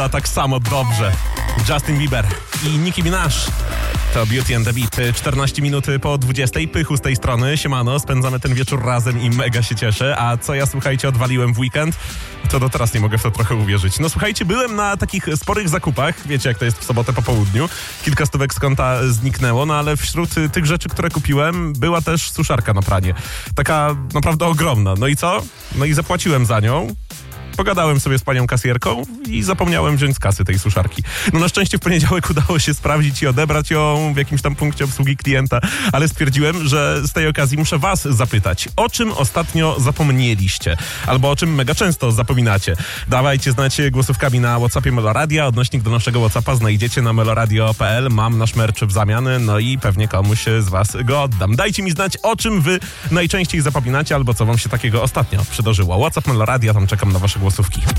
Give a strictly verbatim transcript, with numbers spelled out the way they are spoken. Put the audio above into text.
A tak samo dobrze. Justin Bieber i Nicki Minaj. To Beauty and the Beat. czternaście minut po dwudziestej. Pychu z tej strony. Siemano, spędzamy ten wieczór razem i mega się cieszę. A co ja, słuchajcie, odwaliłem w weekend? To do teraz nie mogę w to trochę uwierzyć. No słuchajcie, byłem na takich sporych zakupach. Wiecie, jak to jest w sobotę po południu. Kilka stówek z konta zniknęło, no ale wśród tych rzeczy, które kupiłem, była też suszarka na pranie. Taka naprawdę ogromna. No i co? No i zapłaciłem za nią. Pogadałem sobie z panią kasjerką i zapomniałem wziąć z kasy tej suszarki. No na szczęście w poniedziałek udało się sprawdzić i odebrać ją w jakimś tam punkcie obsługi klienta, ale stwierdziłem, że z tej okazji muszę was zapytać, o czym ostatnio zapomnieliście? Albo o czym mega często zapominacie? Dawajcie znać głosówkami na WhatsAppie Meloradia. Odnośnik do naszego WhatsAppa znajdziecie na meloradio kropka p l. Mam nasz merch w zamian, no i pewnie komuś z was go oddam. Dajcie mi znać, o czym wy najczęściej zapominacie, albo co wam się takiego ostatnio przydarzyło. WhatsApp Meloradia, tam czekam na wasze głosówki.